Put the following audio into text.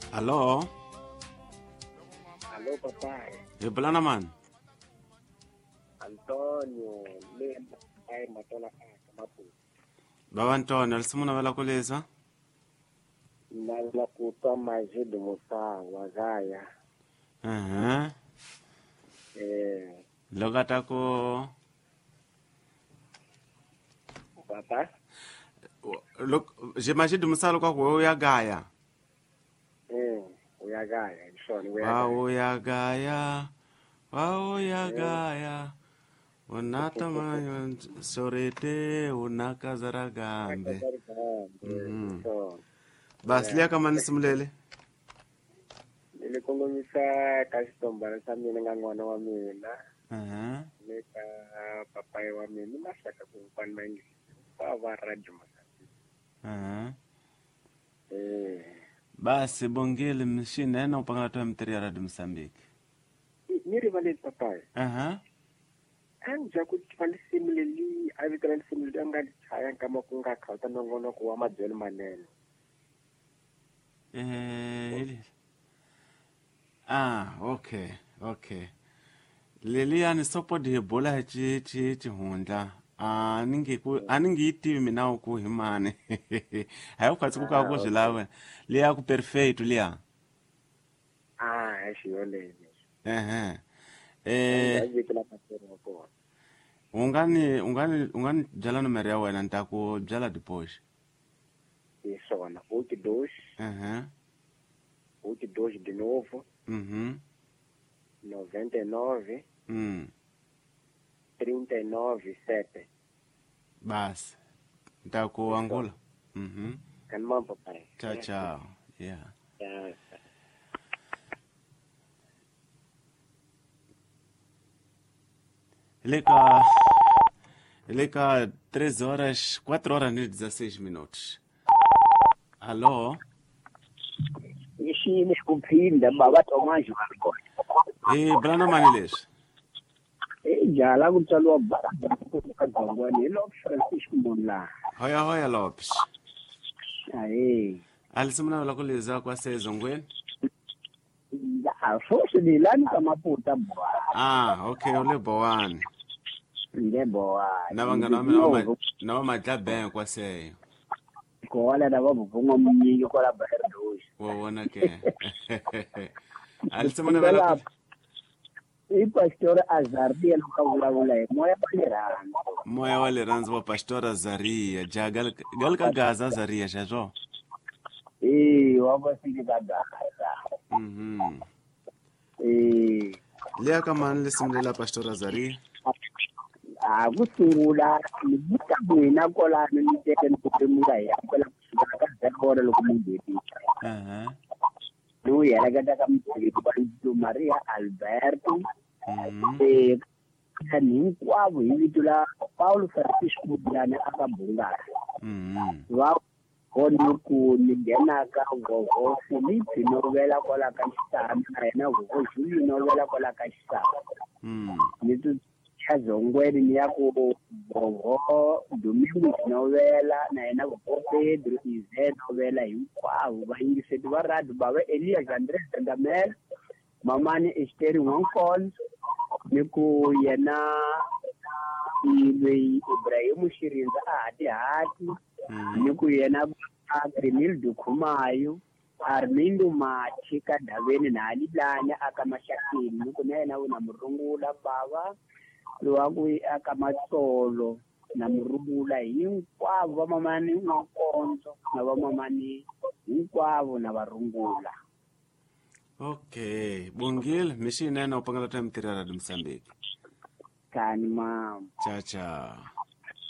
Aló. Aló, papá. Yeblana man. Antonio, Lema, ay, Matola, Kamapu. Baba Antonio, alisumuna wala kuleza? Nala kutoa majibu musaa, wagaya. Lokata ko... Papa? J'imagine musalo kwa uyagaya. Uyagaya, Shoni, Uyagaya. Uyagaya. Unatamayo sorete unakazaragambe. Basi lia kama nisimulele. Nilikulumisa kasitombana sa mina nga ngwana wa mina. Nika papai wa mina masaka kumpan mangi. Pava radio masaki. Basi bongele mshine ena upangala tuwa mteria radio Msambiki. Niri valeti papai. Anja kuti simuleli avitana simuleli angali chaya kama kunga kauta nongono kuwa majoni manene. Okay. Lelia ni sopo de bola chi hunda. Aningi iti mina uku himane. Hayo katsukuka uko jilawe. Lia ku perfeito lia. Shiole. Ungani jala numero ya wena ntaku jala depois. Isso, na 82. 82 de novo. 99. 39 7. Basi. Ntaku Angola. Kanman papai. Ciao. Yeah. Yeah. Ele cá 3 horas, 4 horas e 16 minutos. Alô? Ishine kuphinda baba Tomaji wakho. Brana Maniles. Jala kutsalwa baba kadzangwane lo Francisco Monla. Hoya Lopes. Alisimuna wala kuleza kwa sezongweni? Sose dilani kama puta bwa. Okay, ule bowani. Ndebowa. Nabanga nawa madla ben kwa seyo. Ko wala da babu fungo munyi ko la bahero. Wona ke. Alisimuna wala Pastor Azaria lokavula moya wale ranzo wa Pastor Azaria jagal ka gaza Azaria jazo. Wabasiki gaza. Lia kama nilisimlela Pastor Azaria. Kusungula libuta bwina kola niteke nikupemuka ya kola kusungula kadakora lokumundeti. Lui era kadaka mtuli kwa Maria Alberto. Kani kwabo yitula Paulo Francisco Mudana akabunga. Wa kono ku ningena ka gogo Filipi novela kola kashitana na gogo Juli novela kola kashitana. Nitu chazongweni ni yako gogo Domingo novela na ena gogo Pedro Ize novela yukwabo bayingise dibaradu bawe Elias Andres Ndamel mamani Esther Wonkon niku yena Ibrahim Shirinza hati niku yena Akrimil Dukumayo Armindo Machika Daveni na Alilanya akamashakini niku nena una murungula baba luwaku akamatsolo na murungula hinkwavo mamani Nkonzo na mamani hinkwavo na varungula. Okay, bongil mishine na upangala ta mtirara Msambiki. Kani mam. Ciao.